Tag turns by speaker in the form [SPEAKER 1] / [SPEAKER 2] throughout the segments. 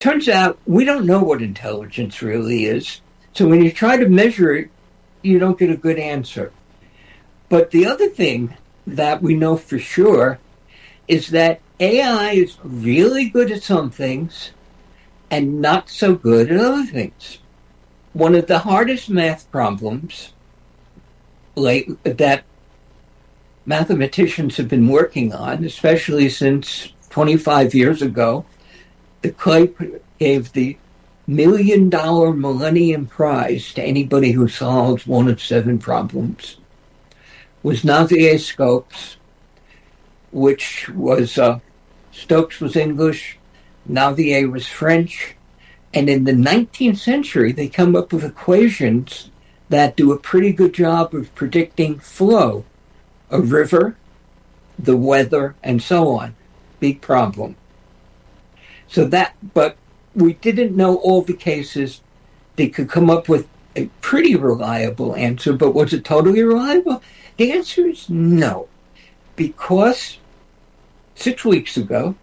[SPEAKER 1] Turns out we don't know what intelligence really is. So when you try to measure it, you don't get a good answer. But the other thing that we know for sure is that AI is really good at some things and not so good at other things. One of the hardest math problems that mathematicians have been working on, especially since 25 years ago, the Clay gave the $1 million Millennium Prize to anybody who solves one of 7 problems, was Navier-Stokes, which was, Stokes was English, Navier was French, and in the 19th century, they come up with equations that do a pretty good job of predicting flow, a river, the weather, and so on. Big problem. But we didn't know all the cases. They could come up with a pretty reliable answer, but was it totally reliable? The answer is no, because 6 weeks ago,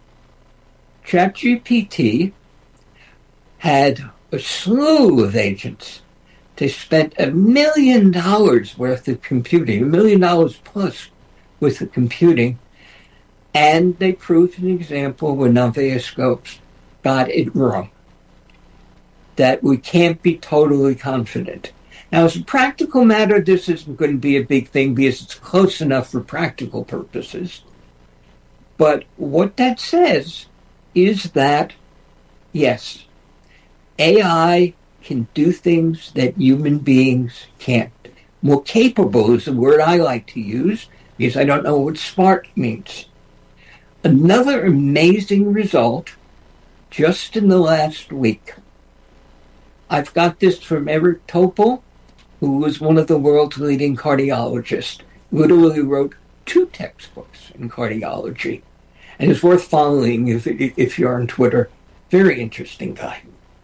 [SPEAKER 1] ChatGPT had a slew of agents. They spent $1 million worth of computing, $1 million plus worth of computing, and they proved an example where Navier-Stokes got it wrong, that we can't be totally confident. Now, as a practical matter, this isn't going to be a big thing because it's close enough for practical purposes. But what that says is that, yes, AI can do things that human beings can't. More capable is the word I like to use because I don't know what smart means. Another amazing result just in the last week. I've got this from Eric Topol, who was one of the world's leading cardiologists, literally wrote 2 textbooks in cardiology. And it's worth following if you're on Twitter. Very interesting guy.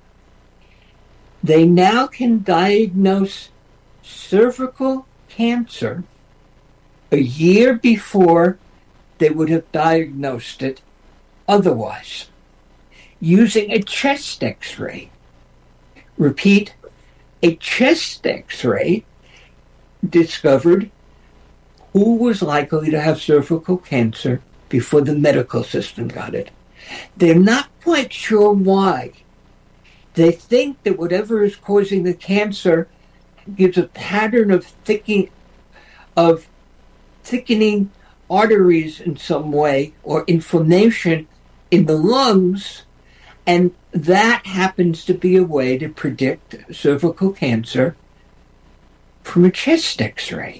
[SPEAKER 1] They now can diagnose cervical cancer a year before they would have diagnosed it otherwise, using a chest X-ray. Repeat, a chest X-ray discovered who was likely to have cervical cancer before the medical system got it. They're not quite sure why. They think that whatever is causing the cancer gives a pattern of thickening arteries in some way or inflammation in the lungs, and that happens to be a way to predict cervical cancer from a chest X-ray.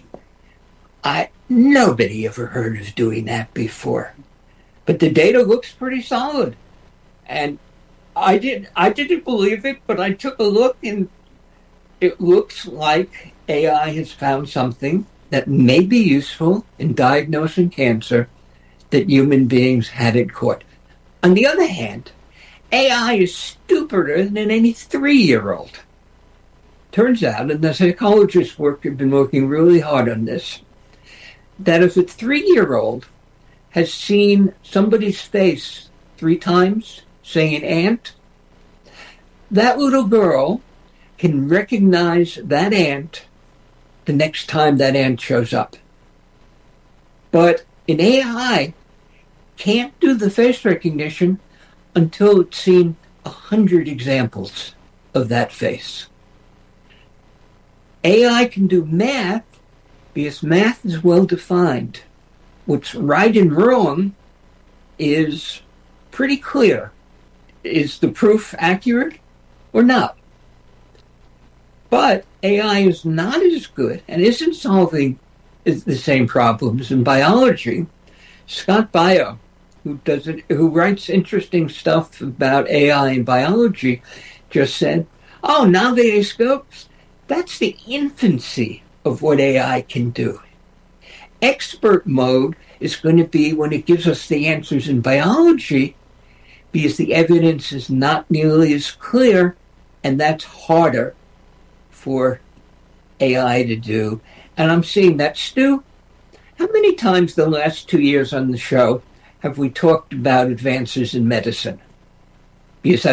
[SPEAKER 1] Nobody ever heard of doing that before. But the data looks pretty solid. And I didn't believe it, but I took a look and it looks like AI has found something that may be useful in diagnosing cancer that human beings hadn't caught. On the other hand, AI is stupider than any 3-year-old. Turns out, and the psychologists have been working really hard on this, that if a 3-year-old has seen somebody's face 3 times, say an ant, that little girl can recognize that ant the next time that ant shows up. But an AI can't do the face recognition until it's seen 100 examples of that face. AI can do math because math is well defined. What's right and wrong is pretty clear. Is the proof accurate or not? But AI is not as good and isn't solving the same problems in biology. Scott Baio, who writes interesting stuff about AI and biology, just said, Navier-Stokes, that's the infancy of what AI can do. Expert mode is going to be when it gives us the answers in biology because the evidence is not nearly as clear, and that's harder for AI to do. And I'm seeing that. Stu, how many times the last 2 years on the show have we talked about advances in medicine? because